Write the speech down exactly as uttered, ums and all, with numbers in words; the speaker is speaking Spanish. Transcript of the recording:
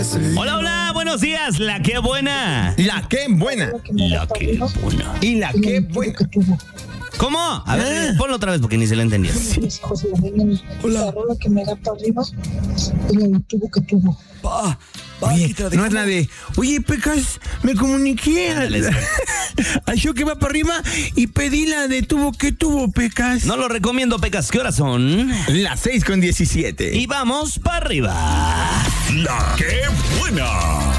Hola, hola, buenos días. La que buena. La que buena. La que buena. Y la que buena. ¿Cómo? A ver, Ah. ponlo otra vez porque ni se le entendía. Mis hijos la reina, la rola que me da para arriba y la del tubo que tuvo. Pa, pa, Oye, aquí te la no es dejamos. la de, oye, Pecas, me comuniqué al, Ándale, al show que va para arriba y pedí la de tubo que tuvo, Pecas. No lo recomiendo, Pecas. ¿Qué horas son? Las seis con diecisiete. Y vamos para arriba. La que buena.